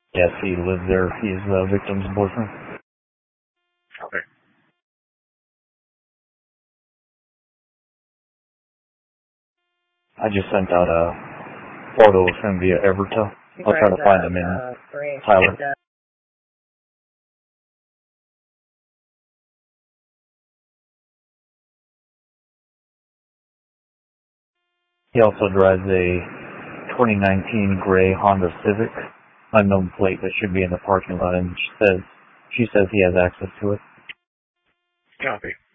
Yes, he lives there. He's the victim's boyfriend. Okay. I just sent out a photo of him via Evertel. I'll try to find him in Tyler. He also drives a 2019 gray Honda Civic, unknown plate that should be in the parking lot, and she says he has access to it. Copy.